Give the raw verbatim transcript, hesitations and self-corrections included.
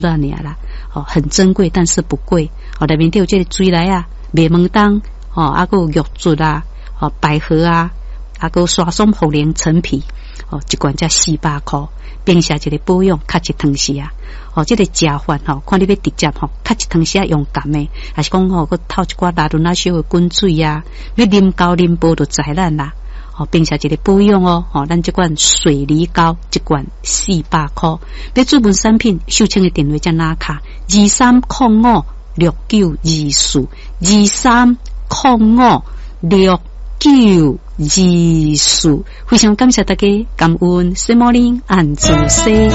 那尔啦，哦，很珍贵，但是不贵。哦，内面都有这个水来啊，麦门冬，哦，啊个玉竹啊，哦，百合啊，啊个刷松茯苓陈皮，哦，一罐才四百块，平时一个保养，较一汤时啊。哦，这个食饭吼，看你要直接吼，较一汤时啊用甘的，还是讲吼，佮透一寡拉伦那小的滚水啊，要啉高啉煲就知咱啦。哦，并且一个保养哦，哦，咱这罐水梨膏一罐四百块，要主文产品，秀清的电话加拿卡二三零五六九二四二三零五六九二四，非常感谢大家，感恩 Good morning 安主西。